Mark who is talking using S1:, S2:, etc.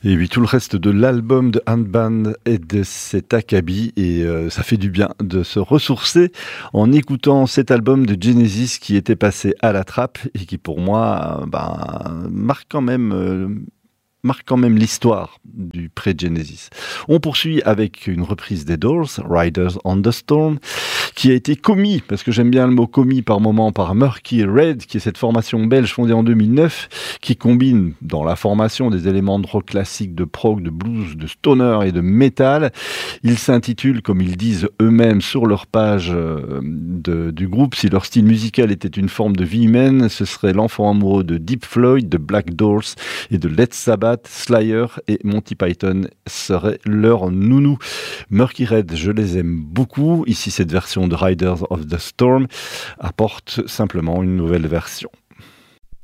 S1: Et oui, tout le reste de l'album de Handband et de cet Akabi, et ça fait du bien de se ressourcer en écoutant cet album de Genesis qui était passé à la trappe et qui pour moi marque quand même l'histoire du pré-Genesis. On poursuit avec une reprise des Doors, Riders on the Storm, qui a été commis, parce que j'aime bien le mot commis par moment, par Murky Red, qui est cette formation belge fondée en 2009, qui combine dans la formation des éléments de rock classique, de prog, de blues, de stoner et de metal. Ils s'intitulent, comme ils disent eux-mêmes sur leur page du groupe, si leur style musical était une forme de vie humaine, ce serait l'enfant amoureux de Deep Floyd, de Black Doors et de Led Sabbath. Slayer et Monty Python seraient leur nounou. Murky Red, je les aime beaucoup. Ici, cette version de Riders of the Storm apporte simplement une nouvelle version.